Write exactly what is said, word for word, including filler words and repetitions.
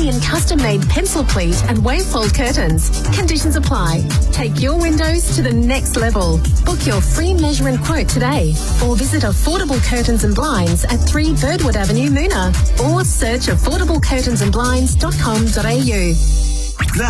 in custom-made pencil pleat and wave-fold curtains. Conditions apply. Take your windows to the next level. Book your free measure and quote today, or visit Affordable Curtains and Blinds at three Birdwood Avenue, Moona, or search affordable curtains and blinds dot com dot a u.